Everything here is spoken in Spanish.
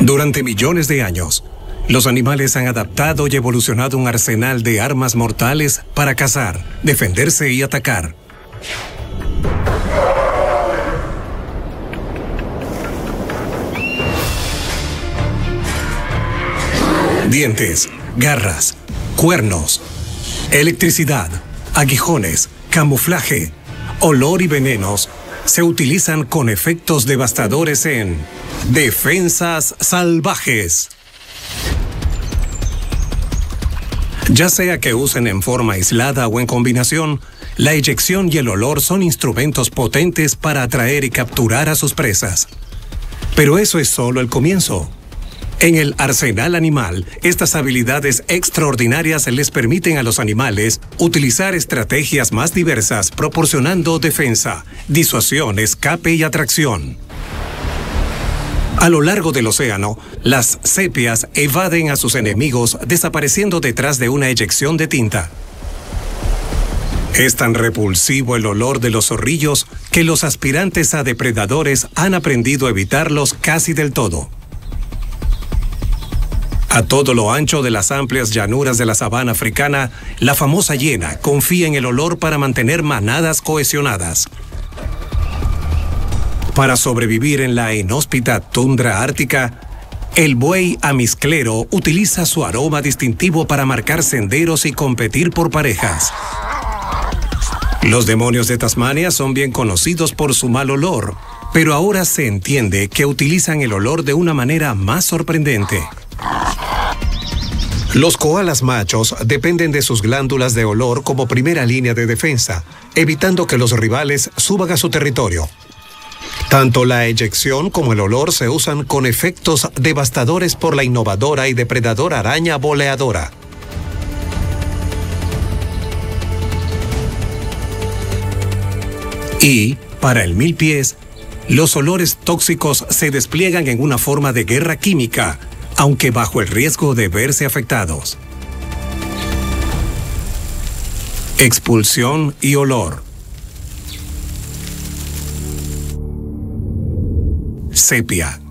Durante millones de años, los animales han adaptado y evolucionado un arsenal de armas mortales para cazar, defenderse y atacar. Dientes, garras, cuernos, electricidad, aguijones, camuflaje, olor y venenos se utilizan con efectos devastadores en defensas salvajes. Ya sea que usen en forma aislada o en combinación, la eyección y el olor son instrumentos potentes para atraer y capturar a sus presas. Pero eso es solo el comienzo. En el arsenal animal, estas habilidades extraordinarias les permiten a los animales utilizar estrategias más diversas, proporcionando defensa, disuasión, escape y atracción. A lo largo del océano, las sepias evaden a sus enemigos desapareciendo detrás de una eyección de tinta. Es tan repulsivo el olor de los zorrillos que los aspirantes a depredadores han aprendido a evitarlos casi del todo. A todo lo ancho de las amplias llanuras de la sabana africana, la famosa hiena confía en el olor para mantener manadas cohesionadas. Para sobrevivir en la inhóspita tundra ártica, el buey amisclero utiliza su aroma distintivo para marcar senderos y competir por parejas. Los demonios de Tasmania son bien conocidos por su mal olor, pero ahora se entiende que utilizan el olor de una manera más sorprendente. Los koalas machos dependen de sus glándulas de olor como primera línea de defensa, evitando que los rivales suban a su territorio. Tanto la eyección como el olor se usan con efectos devastadores por la innovadora y depredadora araña boleadora. Y, para el milpiés, los olores tóxicos se despliegan en una forma de guerra química, aunque bajo el riesgo de verse afectados. Expulsión y olor. Sepia.